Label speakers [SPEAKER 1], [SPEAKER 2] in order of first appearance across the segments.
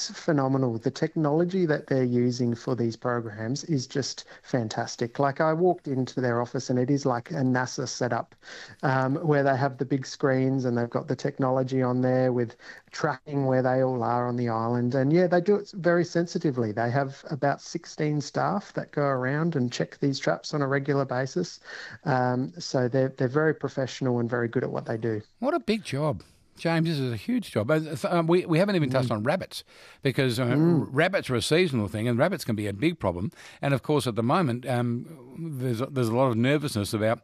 [SPEAKER 1] is phenomenal. The technology that they're using for these programs is just fantastic. Like, I walked into their office and it is like a NASA setup, where they have the big screens and they've got the technology on there with tracking where they all are on the island. And yeah, they do it very sensitively. They have about 16 staff that go around and check these traps on a regular basis. So they're very professional and very good at what they do.
[SPEAKER 2] What a big job. James, this is a huge job. We haven't even touched on rabbits, because rabbits are a seasonal thing, and rabbits can be a big problem. And of course, at the moment, there's a lot of nervousness about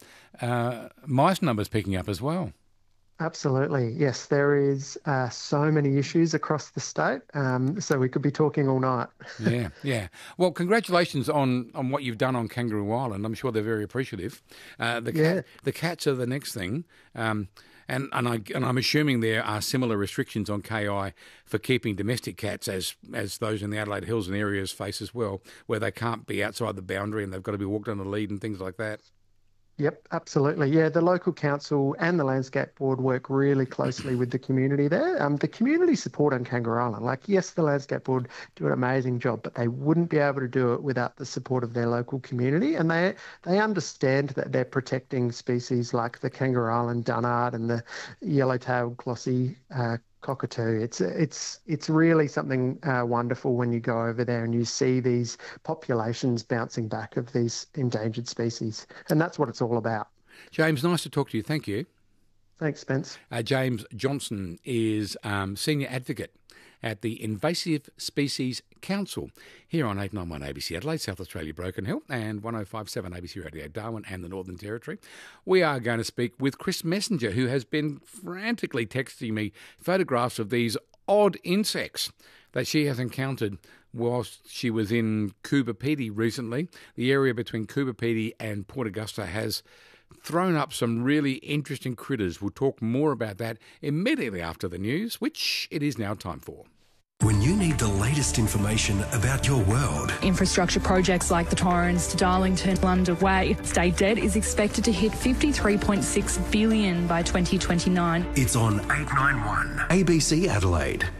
[SPEAKER 2] mice numbers picking up as well.
[SPEAKER 1] Absolutely. Yes, there is so many issues across the state, so we could be talking all night.
[SPEAKER 2] Yeah. Well, congratulations on what you've done on Kangaroo Island. I'm sure they're very appreciative. The cats are the next thing. And I'm assuming there are similar restrictions on KI for keeping domestic cats as those in the Adelaide Hills and areas face as well, where they can't be outside the boundary and they've got to be walked on a lead and things like that.
[SPEAKER 1] Yep, absolutely. Yeah, the local council and the Landscape Board work really closely with the community there. The community support on Kangaroo Island, like, yes, the Landscape Board do an amazing job, but they wouldn't be able to do it without the support of their local community. And they understand that they're protecting species like the Kangaroo Island dunnart and the yellow-tailed glossy cockatoo. It's really something wonderful when you go over there and you see these populations bouncing back of these endangered species, and that's what it's all about.
[SPEAKER 2] James, nice to talk to you. Thank you.
[SPEAKER 1] Thanks, Spence.
[SPEAKER 2] James Johnson is Senior Advocate at the Invasive Species Council here on 891 ABC Adelaide, South Australia, Broken Hill, and 105.7 ABC Radio Darwin and the Northern Territory. We are going to speak with Chris Messenger, who has been frantically texting me photographs of these odd insects that she has encountered whilst she was in Coober Pedy recently. The area between Coober Pedy and Port Augusta has thrown up some really interesting critters. We'll talk more about that immediately after the news, which it is now time for.
[SPEAKER 3] When you need the latest information about your world.
[SPEAKER 4] Infrastructure projects like the Torrens to Darlington underway. State debt is expected to hit $53.6 billion by 2029.
[SPEAKER 3] It's on 891 ABC Adelaide.